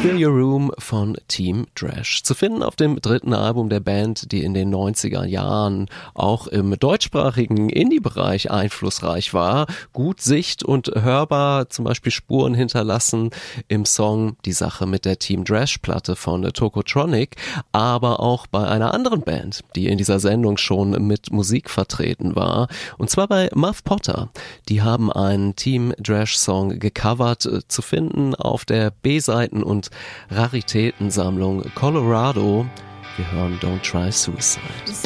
Clear Your Room von Team Drash. Zu finden auf dem dritten Album der Band, die in den 90er Jahren auch im deutschsprachigen Indie-Bereich einflussreich war. Gut sicht- und hörbar, zum Beispiel Spuren hinterlassen im Song Die Sache mit der Team Drash-Platte von Tokotronic, aber auch bei einer anderen Band, die in dieser Sendung schon mit Musik vertreten war. Und zwar bei Muff Potter. Die haben einen Team Drash-Song gecovert, zu finden auf der B-Seiten- und Raritätensammlung Colorado. Wir hören Don't Try Suicide.